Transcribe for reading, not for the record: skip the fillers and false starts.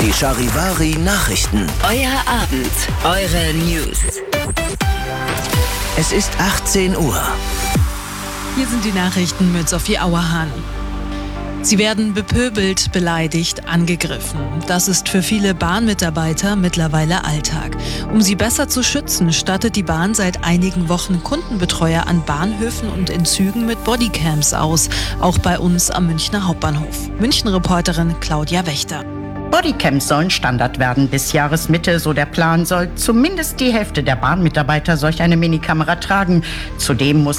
Die Charivari Nachrichten. Euer Abend, eure News. Es ist 18 Uhr. Hier sind die Nachrichten mit Sophie Auerhahn. Sie werden bepöbelt, beleidigt, angegriffen. Das ist für viele Bahnmitarbeiter mittlerweile Alltag. Um sie besser zu schützen, stattet die Bahn seit einigen Wochen Kundenbetreuer an Bahnhöfen und in Zügen mit Bodycams aus. Auch bei uns am Münchner Hauptbahnhof. München-Reporterin Claudia Wächter. Bodycams sollen Standard werden bis Jahresmitte, so der Plan, soll zumindest die Hälfte der Bahnmitarbeiter solch eine Minikamera tragen. Zudem muss